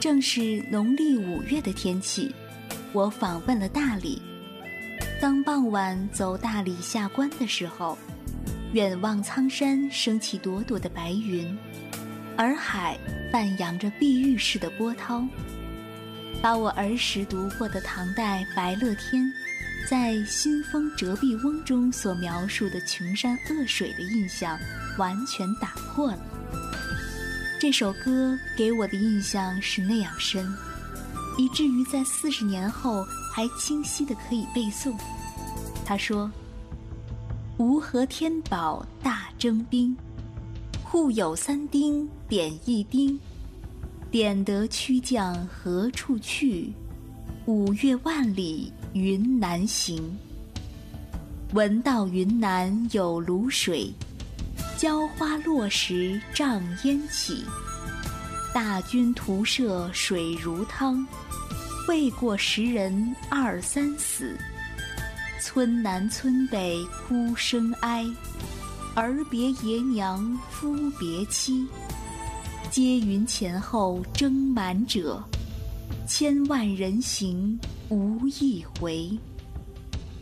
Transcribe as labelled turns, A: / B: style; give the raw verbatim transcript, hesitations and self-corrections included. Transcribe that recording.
A: 正是农历五月的天气，我访问了大理。当傍晚走大理下关的时候，远望苍山升起朵朵的白云，洱海泛扬着碧玉似的波涛，把我儿时读过的唐代白乐天在《新丰折臂翁》中所描述的穷山恶水的印象完全打破了。这首歌给我的印象是那样深，以至于在四十年后还清晰地可以背诵。他说：吴河天宝大征兵，户有三丁点一丁，点得曲将何处去？五岳万里云南行。闻道云南有卤水，浇花落时瘴烟起。大军徒涉水如汤，未过十人二三死。村南村北哭声哀，儿别爷娘夫别妻。皆云前后征满者，千万人行无一回。